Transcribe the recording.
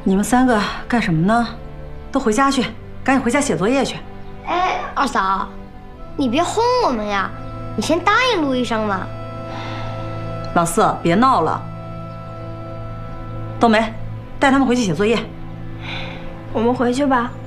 你们3个干什么呢？都回家去，赶紧回家写作业去。 哎，二嫂，你别轰我们呀！你先答应陆医生嘛。 老四，别闹了。冬梅，带他们回去写作业。 我们回去吧。